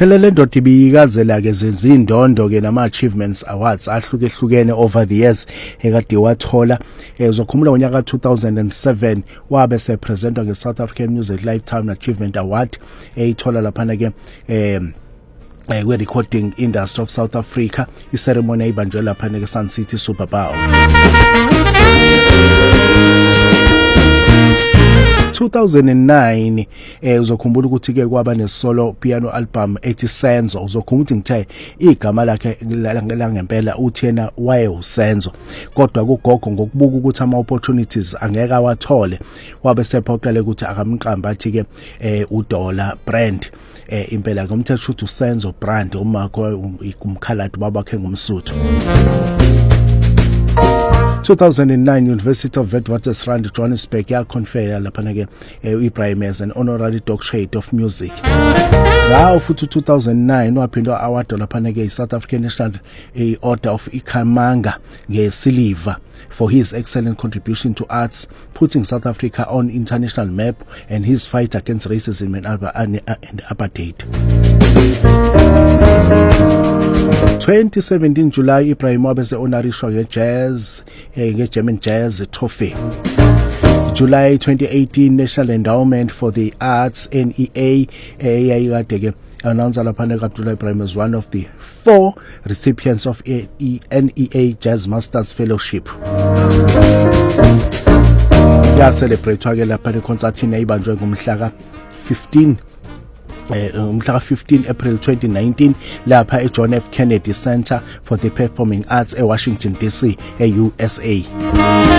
Phela le ndoda ibikazela ke zindondo ke nama achievements awards ahlukehlukene over the years ekade wathola. Uzokhumbula ngonyaka 2007 wabe se presentwa nge South African Music Lifetime Achievement Award eyithola lapha ke kwe recording industry of South Africa. I-ceremony ibanjwe lapha ke Sun City Super Bowl. 2009 uzokhumbula ukuthi ke kwaba ne solo piano album ethi Senzo. Uzokhumbula ukuthi ngithe igama lakhe langempela uthi yena waye uSenzo, kodwa kugogo ngokubuka ukuthi ama opportunities angeke awathole wabe sephoqele ukuthi akamqamba athi ke uDollar brand impela ngomthetho uthi uSenzo brand uma kumkhaladi babakhe ngumsuthu. 2009 University of Witwatersrand Johannesburg yaconfer lapha ke uIbrahim as an honorary doctorate of music. Now futhi 2009 waphindwa award lapha ke South African National Order of Ikhamanga ngesilver for his excellent contribution to arts, putting South Africa on international map and his fight against racism and apartheid. 2017 July Ibrahim wabe se honorishwa nge German Jazz Trophy. July 2018 National Endowment for the Arts NEA yayikade ke announcer lapha ke Abdullah Ibrahim as one of the 4 recipients of NEA Jazz Masters Fellowship. Ya celebrate ke lapha ne concert eyibanjwe ngomhla ka 15 April 2019 lapha eJohn F Kennedy Center for the Performing Arts eWashington DC eUSA.